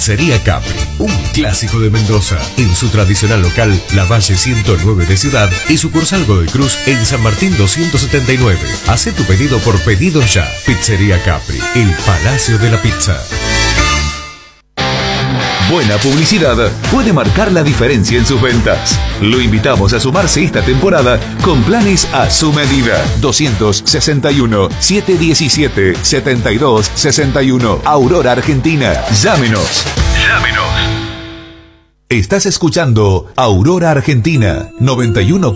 Pizzería Capri, un clásico de Mendoza. En su tradicional local, La Valle 109 de Ciudad y sucursal Godoy Cruz en San Martín 279. Hacé tu pedido por Pedido Ya. Pizzería Capri, el Palacio de la Pizza. Buena publicidad puede marcar la diferencia en sus ventas. Lo invitamos a sumarse esta temporada con planes a su medida. 261-717-7261. Aurora Argentina. Llámenos. Estás escuchando Aurora Argentina 91.